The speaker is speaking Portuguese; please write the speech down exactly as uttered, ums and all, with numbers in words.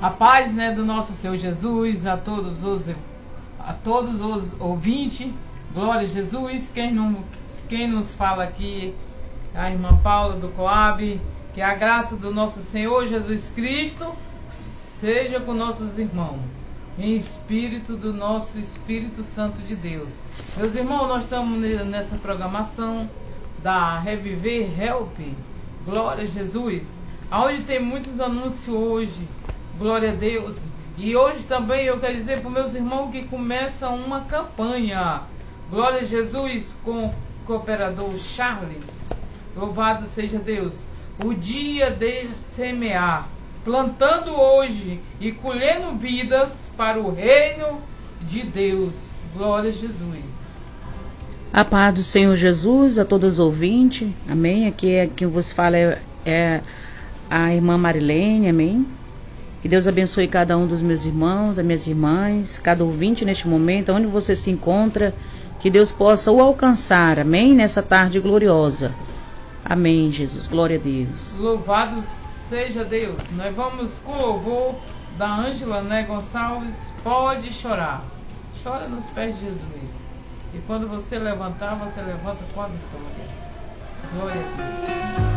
A paz, né, do nosso Senhor Jesus, a todos os, a todos os ouvintes. Glória a Jesus. Quem, não, quem nos fala aqui é a irmã Paula do Coab. Que a graça do nosso Senhor Jesus Cristo seja com nossos irmãos, em espírito do nosso Espírito Santo de Deus. Meus irmãos, nós estamos nessa programação da Reviver Help, glória a Jesus, onde tem muitos anúncios hoje, glória a Deus. E hoje também eu quero dizer para os meus irmãos que começa uma campanha, glória a Jesus, com o cooperador Charles, louvado seja Deus, o dia de semear, plantando hoje e colhendo vidas para o reino de Deus. Glória a Jesus. A paz do Senhor Jesus a todos os ouvintes. Amém. Aqui é quem vos fala é, é a irmã Marilene. Amém. Que Deus abençoe cada um dos meus irmãos, das minhas irmãs, cada ouvinte neste momento, onde você se encontra, que Deus possa o alcançar. Amém. Nessa tarde gloriosa. Amém, Jesus. Glória a Deus. Louvado seja Deus. Nós vamos com o louvor da Ângela, né, Gonçalves. Pode chorar. Chora nos pés de Jesus. E quando você levantar, você levanta com a vitória. Glória a Deus.